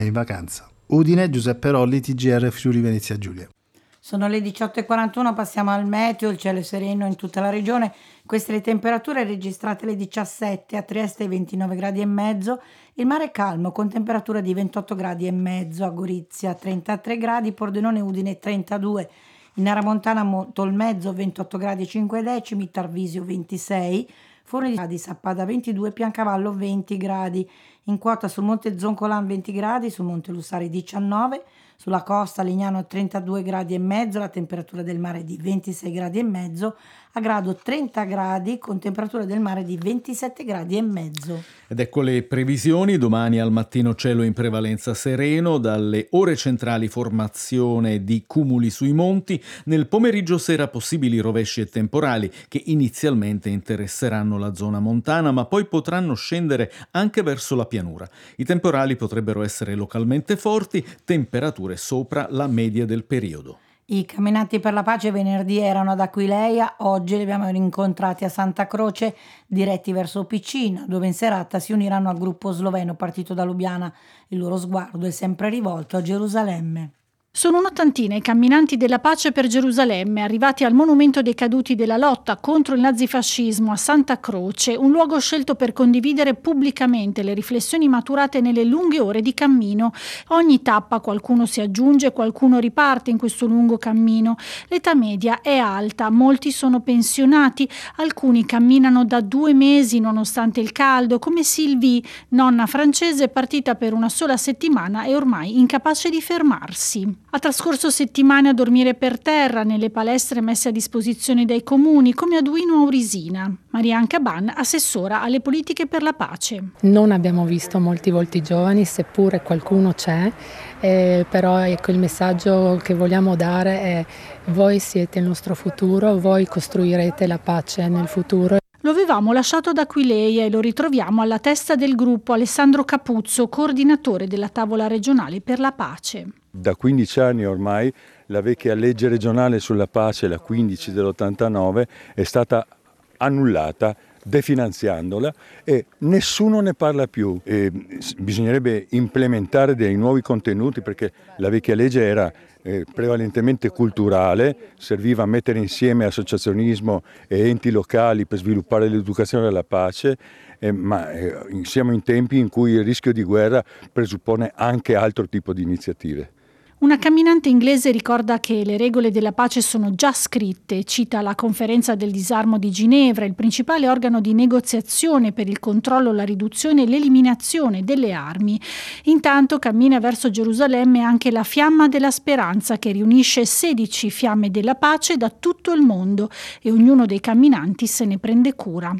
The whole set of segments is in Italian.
in vacanza. Udine, Giuseppe Rolli, TGR Friuli Venezia Giulia. Sono le 18:41, passiamo al meteo, il cielo è sereno in tutta la regione, queste le temperature registrate alle 17, a Trieste 29 gradi e mezzo, il mare è calmo con temperatura di 28 gradi e mezzo, a Gorizia 33 gradi, Pordenone Udine 32, in area montana Tolmezzo 28 gradi e 5 decimi, Tarvisio 26, Forni di Sappada 22, Piancavallo 20 gradi, in quota sul monte Zoncolan 20 gradi, sul monte Lussari 19, sulla costa Lignano 32 gradi e mezzo, la temperatura del mare di 26 gradi e mezzo, a grado 30 gradi con temperatura del mare di 27 gradi e mezzo. Ed ecco le previsioni: domani al mattino cielo in prevalenza sereno, dalle ore centrali formazione di cumuli sui monti, nel pomeriggio sera possibili rovesci e temporali che inizialmente interesseranno la zona montana ma poi potranno scendere anche verso la pianura. I temporali potrebbero essere localmente forti, temperature sopra la media del periodo. I camminanti per la pace venerdì erano ad Aquileia, oggi li abbiamo incontrati a Santa Croce, diretti verso Picina, dove in serata si uniranno al gruppo sloveno partito da Lubiana. Il loro sguardo è sempre rivolto a Gerusalemme. Sono un'ottantina i camminanti della pace per Gerusalemme, arrivati al monumento dei caduti della lotta contro il nazifascismo a Santa Croce, un luogo scelto per condividere pubblicamente le riflessioni maturate nelle lunghe ore di cammino. Ogni tappa qualcuno si aggiunge, qualcuno riparte in questo lungo cammino. L'età media è alta, molti sono pensionati, alcuni camminano da 2 mesi nonostante il caldo, come Sylvie, nonna francese partita per una sola settimana e ormai incapace di fermarsi. Ha trascorso settimane a dormire per terra nelle palestre messe a disposizione dai comuni, come a Duino Aurisina. Marianne Caban, assessora alle politiche per la pace. Non abbiamo visto molti volti giovani, seppure qualcuno c'è, però ecco, il messaggio che vogliamo dare è: voi siete il nostro futuro, voi costruirete la pace nel futuro. Lo avevamo lasciato ad Aquileia e lo ritroviamo alla testa del gruppo Alessandro Capuzzo, coordinatore della tavola regionale per la pace. Da 15 anni ormai la vecchia legge regionale sulla pace, la 15 dell'89, è stata annullata, definanziandola, e nessuno ne parla più. Bisognerebbe implementare dei nuovi contenuti, perché la vecchia legge era prevalentemente culturale, serviva a mettere insieme associazionismo e enti locali per sviluppare l'educazione alla pace, ma siamo in tempi in cui il rischio di guerra presuppone anche altro tipo di iniziative. Una camminante inglese ricorda che le regole della pace sono già scritte, cita la conferenza del disarmo di Ginevra, il principale organo di negoziazione per il controllo, la riduzione e l'eliminazione delle armi. Intanto cammina verso Gerusalemme anche la Fiamma della Speranza, che riunisce 16 fiamme della pace da tutto il mondo e ognuno dei camminanti se ne prende cura.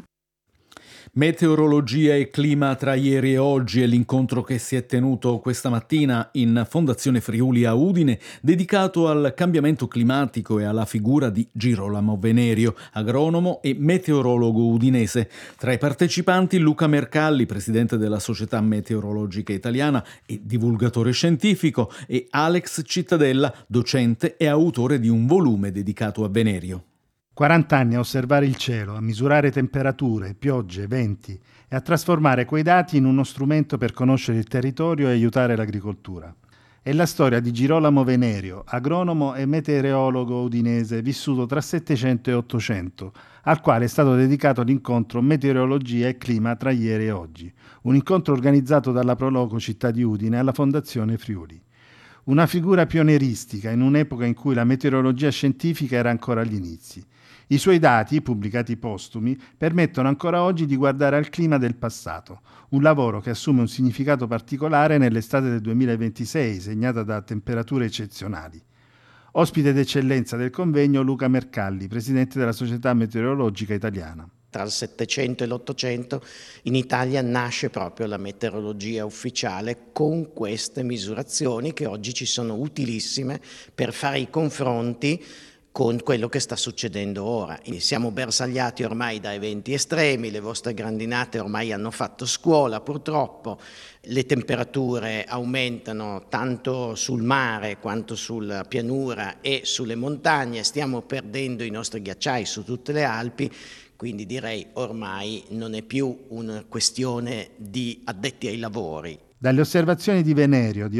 Meteorologia e clima tra ieri e oggi è l'incontro che si è tenuto questa mattina in Fondazione Friuli a Udine, dedicato al cambiamento climatico e alla figura di Girolamo Venerio, agronomo e meteorologo udinese. Tra i partecipanti Luca Mercalli, presidente della Società Meteorologica Italiana e divulgatore scientifico, e Alex Cittadella, docente e autore di un volume dedicato a Venerio. 40 anni a osservare il cielo, a misurare temperature, piogge, venti e a trasformare quei dati in uno strumento per conoscere il territorio e aiutare l'agricoltura. È la storia di Girolamo Venerio, agronomo e meteorologo udinese vissuto tra 700 e 800, al quale è stato dedicato l'incontro Meteorologia e Clima tra ieri e oggi, un incontro organizzato dalla Proloco Città di Udine alla Fondazione Friuli. Una figura pionieristica in un'epoca in cui la meteorologia scientifica era ancora agli inizi. I suoi dati, pubblicati postumi, permettono ancora oggi di guardare al clima del passato, un lavoro che assume un significato particolare nell'estate del 2026, segnata da temperature eccezionali. Ospite d'eccellenza del convegno Luca Mercalli, presidente della Società Meteorologica Italiana. Tra il 700 e l'800 in Italia nasce proprio la meteorologia ufficiale con queste misurazioni che oggi ci sono utilissime per fare i confronti con quello che sta succedendo ora. Siamo bersagliati ormai da eventi estremi, le vostre grandinate ormai hanno fatto scuola purtroppo, le temperature aumentano tanto sul mare quanto sulla pianura e sulle montagne, stiamo perdendo i nostri ghiacciai su tutte le Alpi, quindi direi ormai non è più una questione di addetti ai lavori. Dalle osservazioni di Venerio, di